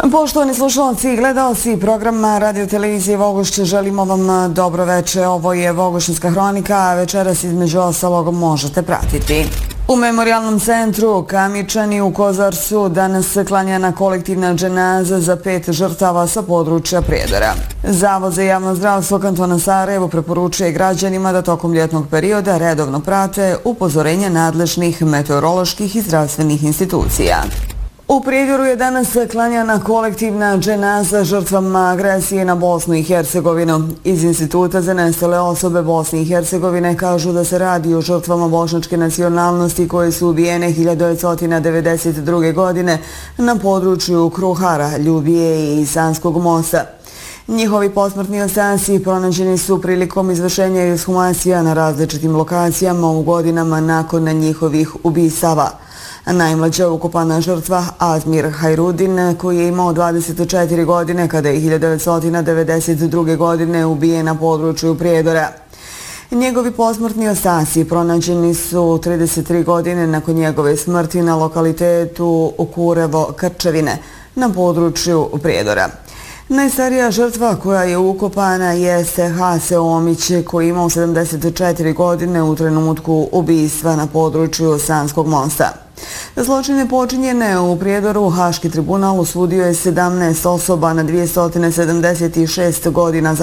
Poštovani slušalci i gledalci programa radiotelevizije Vogošće, želimo vam dobro veče. Ovo je Vogošćanska hronika, a večeras između ostalog možete pratiti. U Memorijalnom centru Kamičani u Kozarcu danas se klanjana kolektivna dženaza za 5 žrtava sa područja Prijedora. Zavod za javno zdravstvo kantona Sarajevo preporučuje građanima da tokom ljetnog perioda redovno prate upozorenja nadležnih meteoroloških i zdravstvenih institucija. U Prijedoru je danas klanjana kolektivna dženaza žrtvama agresije na Bosnu i Hercegovinu. Iz Instituta za nestale osobe Bosne i Hercegovine kažu da se radi o žrtvama bošnjačke nacionalnosti koje su ubijene 1992. godine na području Kruhara, Ljubije i Sanskog mosta. Njihovi posmrtni ostaci pronađeni su prilikom izvršenja ekshumacija na različitim lokacijama u godinama nakon njihovih ubistava. Najmlađa ukopana žrtva Azmir Hajrudin, koji je imao 24 godine kada je 1992. godine ubijen na području Prijedora. Njegovi posmrtni ostaci pronađeni su 33 godine nakon njegove smrti na lokalitetu Kurevo Krčevine na području Prijedora. Najstarija žrtva koja je ukopana jeste Hase Omić, koji je imao 74 godine u trenutku ubistva na području Sanskog mosta. Zločine počinjene u Prijedoru Haški tribunal osudio je 17 osoba na 276 godina